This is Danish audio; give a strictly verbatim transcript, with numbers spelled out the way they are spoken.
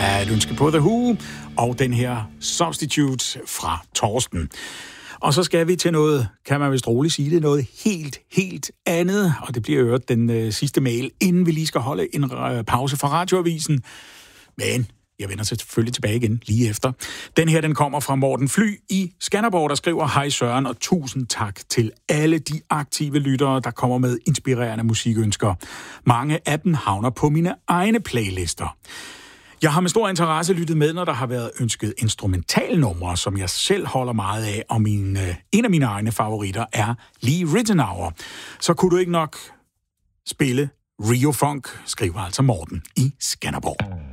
er et ønske på The Who, og den her Substitute fra Torsten. Og så skal vi til noget, kan man vist roligt sige det, noget helt, helt andet. Og det bliver jo den øh, sidste mail, inden vi lige skal holde en øh, pause fra radioavisen. Men jeg vender selvfølgelig tilbage igen lige efter. Den her, den kommer fra Morten Fly i Skanderborg, der skriver: Hej Søren, og tusind tak til alle de aktive lyttere, der kommer med inspirerende musikønsker. Mange af dem havner på mine egne playlister. Jeg har med stor interesse lyttet med, når der har været ønsket instrumentalnumre, som jeg selv holder meget af, og min, øh, en af mine egne favoritter er Lee Ritenour. Så kunne du ikke nok spille Rio Funk, skriver altså Morten i Skanderborg.